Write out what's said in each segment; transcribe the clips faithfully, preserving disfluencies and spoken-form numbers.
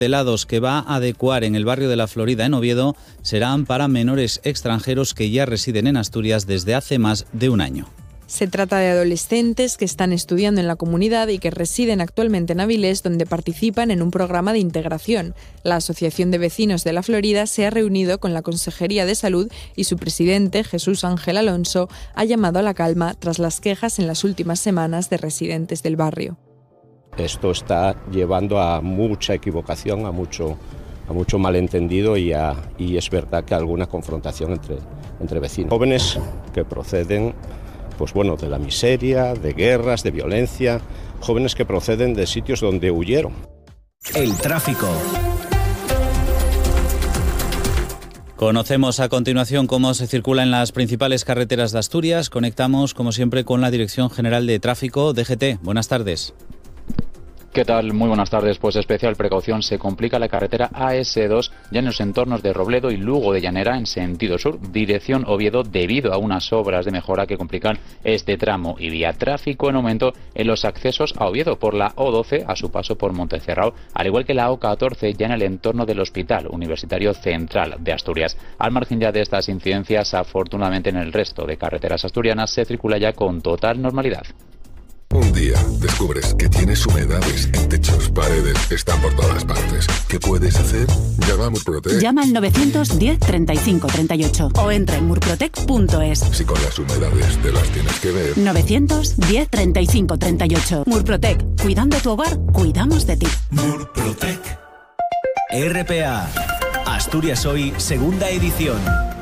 helados que va a adecuar en el barrio de La Florida, en Oviedo, serán para menores extranjeros que ya residen en Asturias desde hace más de un año. Se trata de adolescentes que están estudiando en la comunidad y que residen actualmente en Avilés, donde participan en un programa de integración. La Asociación de Vecinos de La Florida se ha reunido con la Consejería de Salud y su presidente, Jesús Ángel Alonso, ha llamado a la calma tras las quejas en las últimas semanas de residentes del barrio. Esto está llevando a mucha equivocación, a mucho, a mucho malentendido y, a, y es verdad que alguna confrontación entre, entre vecinos. Jóvenes que proceden pues bueno, de la miseria, de guerras, de violencia, jóvenes que proceden de sitios donde huyeron. El tráfico. Conocemos a continuación cómo se circula en las principales carreteras de Asturias. Conectamos, como siempre, con la Dirección General de Tráfico, D G T. Buenas tardes. ¿Qué tal? Muy buenas tardes. Pues especial precaución, se complica la carretera A S dos ya en los entornos de Robledo y Lugo de Llanera en sentido sur, dirección Oviedo, debido a unas obras de mejora que complican este tramo, y vía tráfico en aumento en los accesos a Oviedo por la O doce a su paso por Montecerrao, al igual que la O catorce ya en el entorno del Hospital Universitario Central de Asturias. Al margen ya de estas incidencias, afortunadamente en el resto de carreteras asturianas se circula ya con total normalidad. Un día descubres que tienes humedades en techos, paredes, están por todas partes. ¿Qué puedes hacer? Llama a Murprotec. Llama al novecientos diez treinta y cinco treinta y ocho o entra en murprotec punto es. Si con las humedades te las tienes que ver. novecientos diez treinta y cinco treinta y ocho. Murprotec. Cuidando tu hogar, cuidamos de ti. Murprotec. R P A. Asturias Hoy, segunda edición.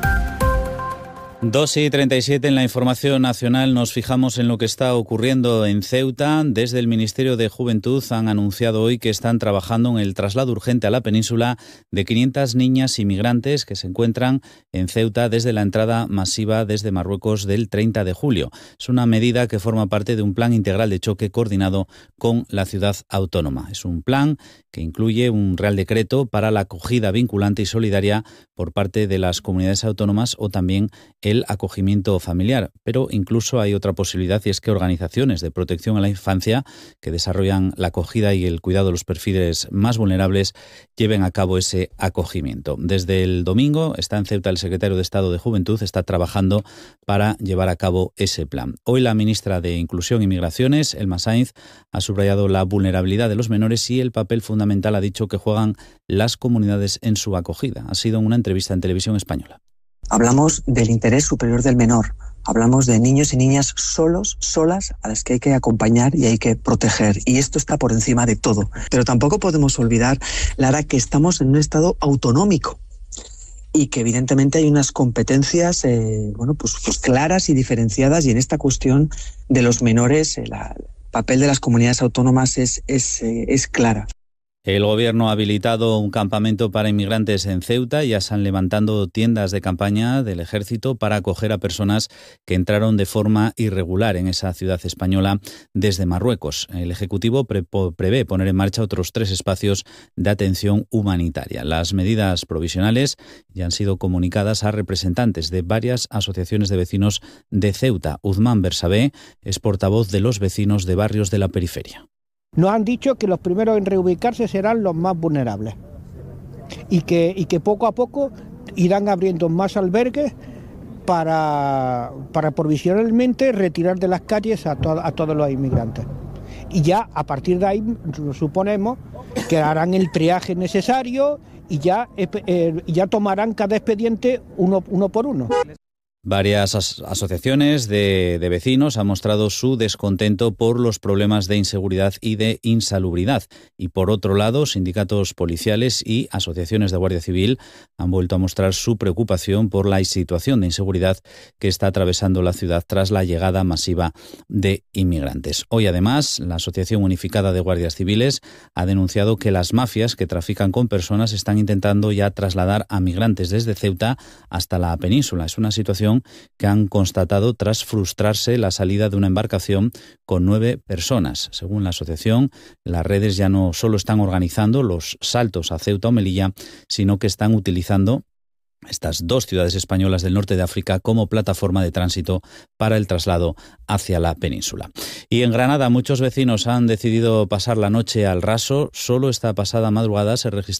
dos y treinta y siete en la información nacional. Nos fijamos en lo que está ocurriendo en Ceuta. Desde el Ministerio de Juventud han anunciado hoy que están trabajando en el traslado urgente a la península de quinientas niñas inmigrantes que se encuentran en Ceuta desde la entrada masiva desde Marruecos del treinta de julio. Es una medida que forma parte de un plan integral de choque coordinado con la ciudad autónoma. Es un plan que incluye un Real Decreto para la acogida vinculante y solidaria por parte de las comunidades autónomas o también el acogimiento familiar. Pero incluso hay otra posibilidad, y es que organizaciones de protección a la infancia que desarrollan la acogida y el cuidado de los perfiles más vulnerables lleven a cabo ese acogimiento. Desde el domingo está en Ceuta el secretario de Estado de Juventud, está trabajando para llevar a cabo ese plan. Hoy la ministra de Inclusión y Migraciones, Elma Sainz, ha subrayado la vulnerabilidad de los menores y el papel fundamental, ha dicho, que juegan las comunidades en su acogida. Ha sido en una entrevista en Televisión Española. Hablamos del interés superior del menor. Hablamos de niños y niñas solos, solas, a las que hay que acompañar y hay que proteger. Y esto está por encima de todo. Pero tampoco podemos olvidar, Lara, que estamos en un estado autonómico y que evidentemente hay unas competencias eh, bueno, pues, pues claras y diferenciadas. Y en esta cuestión de los menores, el papel de las comunidades autónomas es, es, eh, es clara. El Gobierno ha habilitado un campamento para inmigrantes en Ceuta. Ya están levantando tiendas de campaña del Ejército para acoger a personas que entraron de forma irregular en esa ciudad española desde Marruecos. El Ejecutivo pre- prevé poner en marcha otros tres espacios de atención humanitaria. Las medidas provisionales ya han sido comunicadas a representantes de varias asociaciones de vecinos de Ceuta. Uzmán Bersabé es portavoz de los vecinos de barrios de la periferia. Nos han dicho que los primeros en reubicarse serán los más vulnerables y que, y que poco a poco irán abriendo más albergues para, para provisionalmente retirar de las calles a, to- a todos los inmigrantes. Y ya a partir de ahí suponemos que harán el triaje necesario y ya, eh, ya tomarán cada expediente uno, uno por uno. Varias as- asociaciones de, de vecinos han mostrado su descontento por los problemas de inseguridad y de insalubridad. Y por otro lado, sindicatos policiales y asociaciones de Guardia Civil han vuelto a mostrar su preocupación por la situación de inseguridad que está atravesando la ciudad tras la llegada masiva de inmigrantes. Hoy, además, la Asociación Unificada de Guardias Civiles ha denunciado que las mafias que trafican con personas están intentando ya trasladar a migrantes desde Ceuta hasta la península. Es una situación que han constatado tras frustrarse la salida de una embarcación con nueve personas. Según la asociación, las redes ya no solo están organizando los saltos a Ceuta o Melilla, sino que están utilizando estas dos ciudades españolas del norte de África como plataforma de tránsito para el traslado hacia la península. Y en Granada muchos vecinos han decidido pasar la noche al raso. Solo esta pasada madrugada se registró